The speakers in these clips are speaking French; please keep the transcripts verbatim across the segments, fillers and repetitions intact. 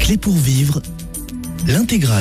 clés pour vivre, l'intégrale.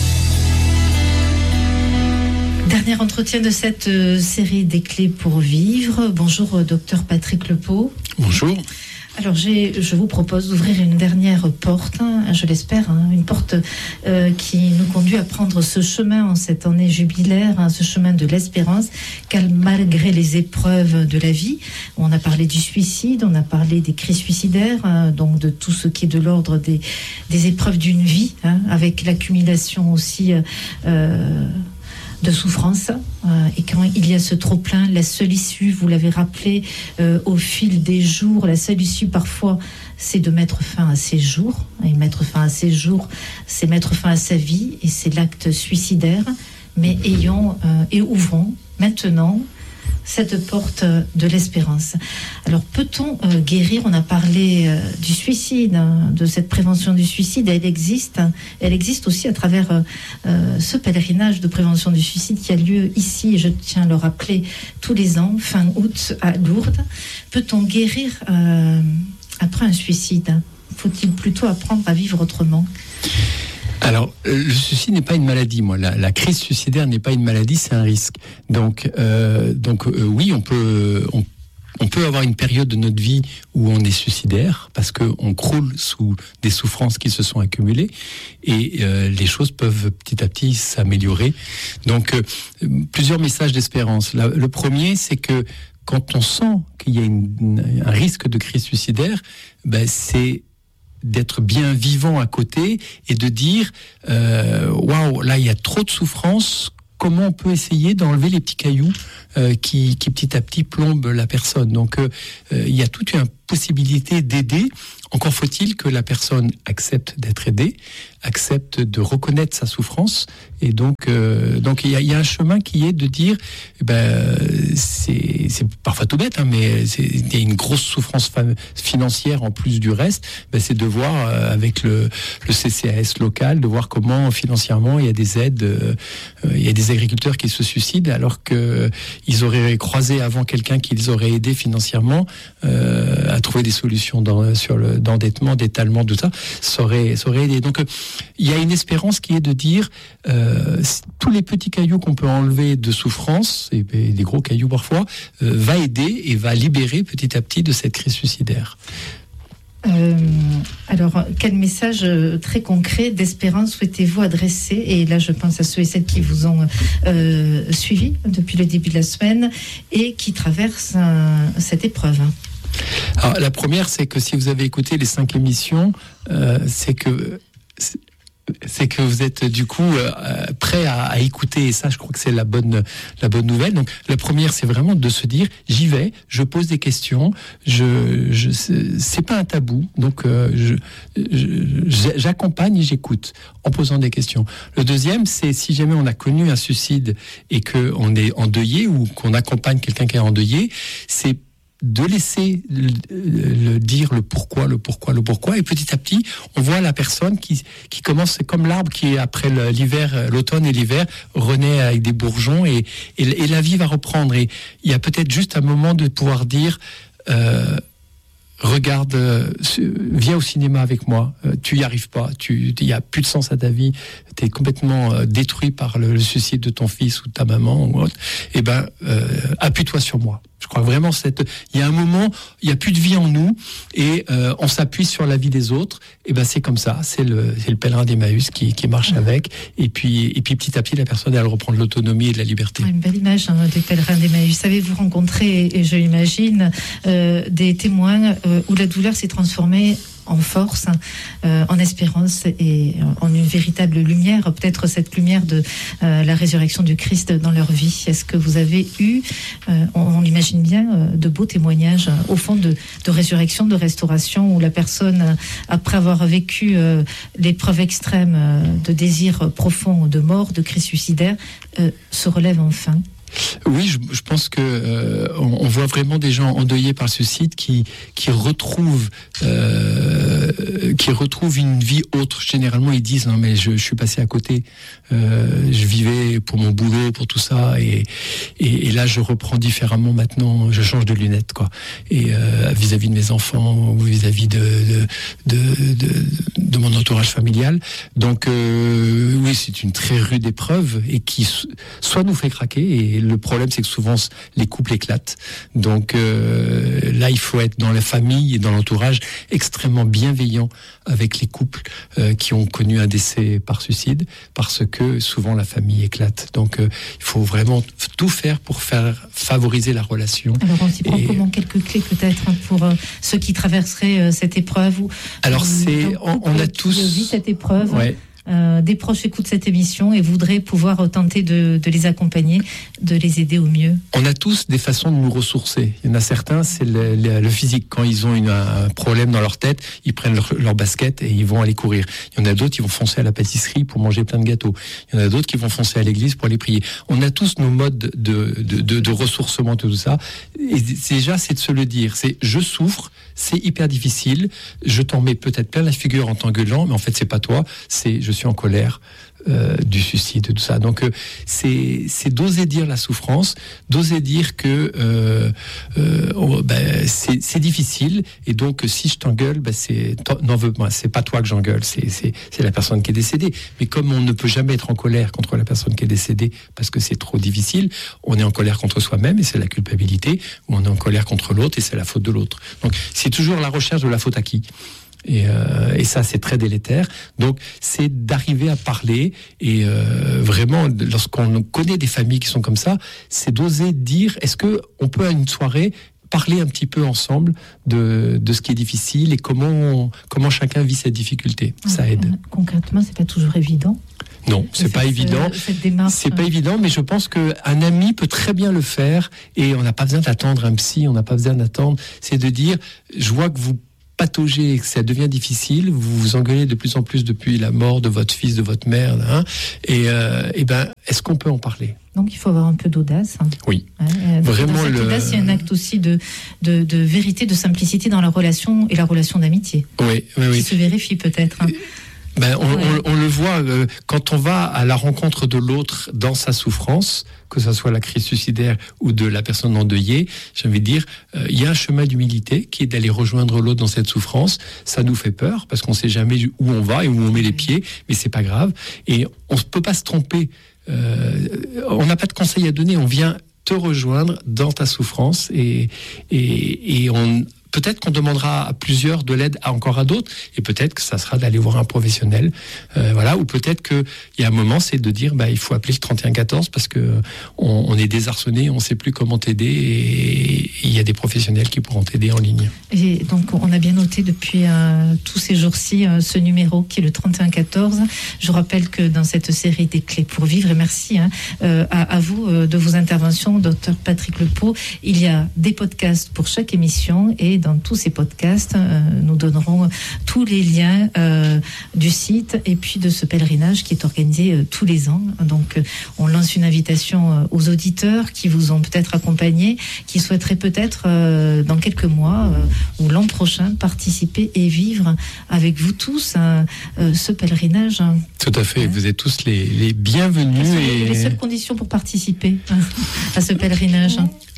Dernier entretien de cette euh, série des clés pour vivre. Bonjour, euh, docteur Patrick Lepot. Bonjour. Alors, j'ai, je vous propose d'ouvrir une dernière porte, hein, je l'espère, hein, une porte euh, qui nous conduit à prendre ce chemin en cette année jubilaire, hein, ce chemin de l'espérance, car malgré les épreuves de la vie, on a parlé du suicide, on a parlé des crises suicidaires, hein, donc de tout ce qui est de l'ordre des, des épreuves d'une vie, hein, avec l'accumulation aussi... Euh, de souffrance, euh, et quand il y a ce trop-plein, la seule issue, vous l'avez rappelé, euh, au fil des jours, la seule issue parfois, c'est de mettre fin à ses jours, et mettre fin à ses jours, c'est mettre fin à sa vie, et c'est l'acte suicidaire, mais ayons euh, et ouvrons maintenant cette porte de l'espérance. Alors, peut-on euh, guérir? On a parlé euh, du suicide, hein, de cette prévention du suicide. Elle existe. Hein, elle existe aussi à travers euh, euh, ce pèlerinage de prévention du suicide qui a lieu ici, et je tiens à le rappeler, tous les ans, fin août, à Lourdes. Peut-on guérir euh, après un suicide? Faut-il plutôt apprendre à vivre autrement? Alors, le suicide n'est pas une maladie, moi. La, la crise suicidaire n'est pas une maladie, c'est un risque. Donc, euh, donc euh, oui, on peut, on, on peut avoir une période de notre vie où on est suicidaire parce qu'on croule sous des souffrances qui se sont accumulées, et euh, les choses peuvent petit à petit s'améliorer. Donc, euh, plusieurs messages d'espérance. La, le premier, c'est que quand on sent qu'il y a une, un risque de crise suicidaire, ben c'est d'être bien vivant à côté et de dire euh, waouh, là il y a trop de souffrance, comment on peut essayer d'enlever les petits cailloux euh, qui, qui petit à petit plombent la personne. Donc euh, euh, il y a toute une possibilité d'aider. Encore faut-il que la personne accepte d'être aidée, accepte de reconnaître sa souffrance, et donc euh, donc il y a, il y a un chemin qui est de dire, eh ben c'est c'est parfois tout bête, hein, mais c'est, il y a une grosse souffrance financière en plus du reste. Ben c'est de voir euh, avec le le C C A S local, de voir comment financièrement il y a des aides, euh, il y a des agriculteurs qui se suicident alors que ils auraient croisé avant quelqu'un qui les aurait aidés financièrement euh, à trouver des solutions dans, sur le d'endettement, d'étalement, tout ça, ça aurait, ça aurait aidé. Donc, euh, il y a une espérance qui est de dire euh, tous les petits cailloux qu'on peut enlever de souffrance, et, et des gros cailloux parfois, euh, va aider et va libérer petit à petit de cette crise suicidaire. Euh, alors, quel message très concret d'espérance souhaitez-vous adresser? Et là, je pense à ceux et celles qui vous ont euh, suivi depuis le début de la semaine et qui traversent euh, cette épreuve. Alors, la première, c'est que si vous avez écouté les cinq émissions, euh, c'est que c'est, c'est que vous êtes du coup euh, prêt à, à écouter, et ça, je crois que c'est la bonne la bonne nouvelle. Donc, la première, c'est vraiment de se dire, j'y vais, je pose des questions, je, je c'est pas un tabou, donc euh, je, je j'accompagne et j'écoute en posant des questions. Le deuxième, c'est si jamais on a connu un suicide et que on est endeuillé ou qu'on accompagne quelqu'un qui est endeuillé, c'est de laisser le, le dire le pourquoi, le pourquoi, le pourquoi, et petit à petit, on voit la personne qui qui commence, c'est comme l'arbre qui après l'hiver, l'automne et l'hiver renaît avec des bourgeons, et, et et la vie va reprendre. Et il y a peut-être juste un moment de pouvoir dire euh, regarde, euh, viens au cinéma avec moi, euh, tu y arrives pas, tu, il y a plus de sens à ta vie, t'es complètement euh, détruit par le, le suicide de ton fils ou de ta maman ou autre, et ben, euh, appuie-toi sur moi. Je crois vraiment cette, il y a un moment, il y a plus de vie en nous, et euh, on s'appuie sur la vie des autres, et ben c'est comme ça, c'est le, c'est le pèlerin d'Emmaüs qui, qui marche avec, et puis, et puis petit à petit la personne elle reprend de l'autonomie et de la liberté. Une belle image, hein, des pèlerins d'Emmaüs. Avez-vous rencontré, et je l'imagine, euh, des témoins euh, où la douleur s'est transformée en force, euh, en espérance et en une véritable lumière, peut-être cette lumière de euh, la résurrection du Christ dans leur vie? Est-ce que vous avez eu, euh, on, on l'imagine bien, euh, de beaux témoignages euh, au fond de, de résurrection, de restauration, où la personne, euh, après avoir vécu euh, l'épreuve extrême euh, de désir profond, de mort, de crise suicidaire, euh, se relève enfin? Oui, je, je pense que euh, on, on voit vraiment des gens endeuillés par le suicide qui qui retrouvent euh, qui retrouvent une vie autre. Généralement, ils disent non mais je, je suis passé à côté. Euh, je vivais pour mon boulot, pour tout ça, et, et et là je reprends différemment maintenant. Je change de lunettes quoi. Et euh, vis-à-vis de mes enfants ou vis-à-vis de de de, de, de mon entourage familial. Donc euh, oui, c'est une très rude épreuve et qui soit nous fait craquer, et le problème c'est que souvent les couples éclatent. Donc euh, là, il faut être dans la famille et dans l'entourage extrêmement bienveillant avec les couples euh, qui ont connu un décès par suicide, parce que souvent la famille éclate. Donc euh, il faut vraiment tout faire pour faire favoriser la relation. Alors on s'y prend et... comment, quelques clés peut-être pour euh, ceux qui traverseraient euh, cette épreuve ou alors c'est on, on a tous vit cette épreuve. Ouais. Euh, des proches écoutent cette émission et voudraient pouvoir tenter de, de les accompagner, de les aider au mieux. On a tous des façons de nous ressourcer. Il y en a certains, c'est le, le, le physique. Quand ils ont une, un problème dans leur tête, ils prennent leur, leur basket et ils vont aller courir. Il y en a d'autres qui vont foncer à la pâtisserie pour manger plein de gâteaux. Il y en a d'autres qui vont foncer à l'église pour aller prier. On a tous nos modes de, de, de, de ressourcement, tout ça. Et déjà, c'est de se le dire. C'est je souffre, c'est hyper difficile. Je t'en mets peut-être plein la figure en t'engueulant, mais en fait, c'est pas toi. C'est je suis en colère euh, du suicide, tout ça. Donc euh, c'est c'est d'oser dire la souffrance, d'oser dire que euh, euh, oh, ben, c'est c'est difficile, et donc si je t'engueule, ben c'est n'en veux pas, c'est pas toi que j'engueule, c'est c'est c'est la personne qui est décédée. Mais comme on ne peut jamais être en colère contre la personne qui est décédée parce que c'est trop difficile, on est en colère contre soi-même et c'est la culpabilité, ou on est en colère contre l'autre et c'est la faute de l'autre. Donc c'est toujours la recherche de la faute à qui. Et, euh, et ça, c'est très délétère. Donc, c'est d'arriver à parler. Et euh, vraiment, lorsqu'on connaît des familles qui sont comme ça, c'est d'oser dire, est-ce que on peut à une soirée parler un petit peu ensemble de, de ce qui est difficile et comment, on, comment chacun vit cette difficulté. Ça aide. Concrètement, c'est pas toujours évident. Non, c'est pas évident. C'est pas évident, mais je pense qu'un ami peut très bien le faire, et on n'a pas besoin d'attendre un psy, on n'a pas besoin d'attendre. C'est de dire, je vois que vous patauger, que ça devient difficile, vous vous engueulez de plus en plus depuis la mort de votre fils, de votre mère, hein, et, euh, et ben, est-ce qu'on peut en parler ? Donc il faut avoir un peu d'audace. Oui, hein, vraiment. Dans cette le... audace, il y a un acte aussi de, de, de vérité, de simplicité dans la relation, et la relation d'amitié. Oui, oui, oui. Qui se vérifie peut-être. Hein. Ben, on, ouais. on, on le voit euh, quand on va à la rencontre de l'autre dans sa souffrance, que ce soit la crise suicidaire ou de la personne endeuillée. J'ai envie de dire, euh, il y a un chemin d'humilité qui est d'aller rejoindre l'autre dans cette souffrance. Ça nous fait peur parce qu'on ne sait jamais où on va et où on met les pieds, mais c'est pas grave. Et on ne peut pas se tromper. Euh, on n'a pas de conseils à donner. On vient te rejoindre dans ta souffrance, et et, et on peut-être qu'on demandera à plusieurs de l'aide, à encore à d'autres, et peut-être que ça sera d'aller voir un professionnel, euh, voilà, ou peut-être qu'il y a un moment, c'est de dire, bah, il faut appeler le trente et un quatorze parce que on, on est désarçonné, on ne sait plus comment t'aider, et il y a des professionnels qui pourront t'aider en ligne. Et donc, on a bien noté depuis euh, tous ces jours-ci euh, ce numéro qui est le trente et un quatorze. Je rappelle que dans cette série des clés pour vivre, et merci hein, euh, à, à vous euh, de vos interventions, docteur Patrick Lepau, il y a des podcasts pour chaque émission, et dans tous ces podcasts, euh, nous donnerons tous les liens euh, du site et puis de ce pèlerinage qui est organisé euh, tous les ans. Donc, euh, on lance une invitation euh, aux auditeurs qui vous ont peut-être accompagné, qui souhaiteraient peut-être euh, dans quelques mois euh, ou l'an prochain participer et vivre avec vous tous hein, euh, ce pèlerinage. Tout à fait, hein. Vous êtes tous les, les bienvenus. Quelles sont et... les seules conditions pour participer à ce pèlerinage?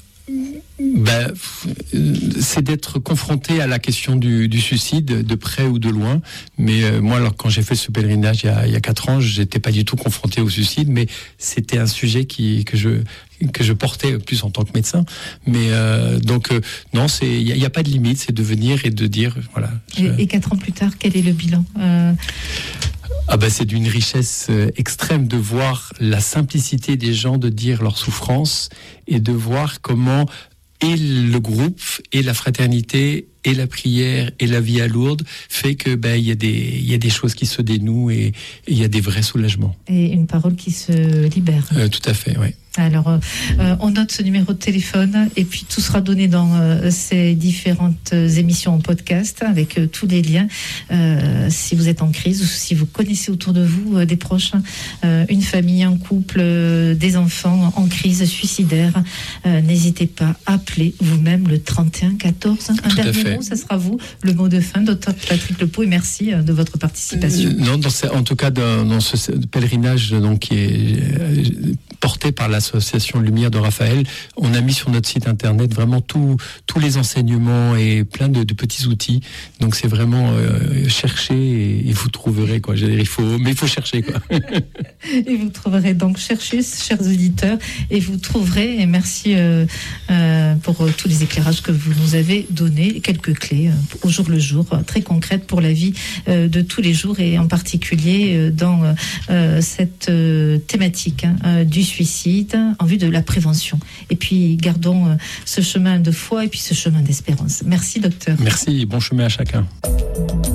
Ben, c'est d'être confronté à la question du, du suicide de près ou de loin. Mais euh, moi, alors, quand j'ai fait ce pèlerinage il y a, il y a quatre ans, j'étais pas du tout confronté au suicide, mais c'était un sujet qui que je que je portais plus en tant que médecin. Mais euh, donc euh, non, c'est il y, y a pas de limite, c'est de venir et de dire voilà. Je... Et, et quatre ans plus tard, quel est le bilan? euh... Ah ben c'est d'une richesse extrême de voir la simplicité des gens de dire leur souffrance, et de voir comment et le groupe et la fraternité et la prière et la vie à Lourdes fait que ben il y a des il y a des choses qui se dénouent, et il y a des vrais soulagements. Et une parole qui se libère. Euh, tout à fait, oui. Alors, euh, on note ce numéro de téléphone, et puis tout sera donné dans euh, ces différentes émissions en podcast avec euh, tous les liens. Euh, si vous êtes en crise, ou si vous connaissez autour de vous euh, des proches, euh, une famille, un couple, euh, des enfants en crise suicidaire, euh, n'hésitez pas à appeler vous-même le trente et un quatorze. Un tout dernier mot, ça sera vous, le mot de fin, docteur Patrick Lepau, et merci euh, de votre participation. Euh, non, dans ce, en tout cas, dans, dans ce pèlerinage donc, qui est euh, porté par l'association Lumière de Raphaël, on a mis sur notre site internet vraiment tout, tous les enseignements et plein de, de petits outils. Donc c'est vraiment euh, chercher et, et vous vous trouverez, quoi. Dire, il faut, mais il faut chercher, quoi. Et vous trouverez donc, cherchez, chers auditeurs, et vous trouverez, et merci euh, euh, pour euh, tous les éclairages que vous nous avez donnés, quelques clés euh, au jour le jour, euh, très concrètes pour la vie euh, de tous les jours, et en particulier euh, dans euh, cette euh, thématique hein, euh, du suicide, en vue de la prévention. Et puis, gardons euh, ce chemin de foi et puis ce chemin d'espérance. Merci, docteur. Merci, bon chemin à chacun.